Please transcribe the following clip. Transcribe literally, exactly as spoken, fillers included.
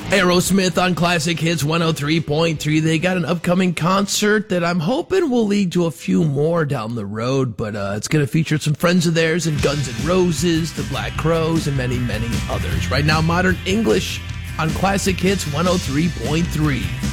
Aerosmith on Classic Hits one oh three point three. They got an upcoming concert that I'm hoping will lead to a few more down the road, but uh, it's going to feature some friends of theirs and Guns N' Roses, the Black Crowes, and many, many others. Right now, Modern English on Classic Hits one oh three point three.